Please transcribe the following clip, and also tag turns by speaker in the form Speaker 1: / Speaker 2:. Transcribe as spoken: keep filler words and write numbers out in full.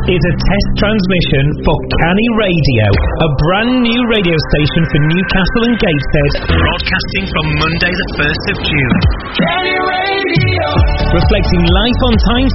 Speaker 1: is a test transmission for Canny Radio, a brand new radio station for Newcastle and Gateshead, broadcasting from Monday the first of June. Canny Radio! Reflecting life on Tyne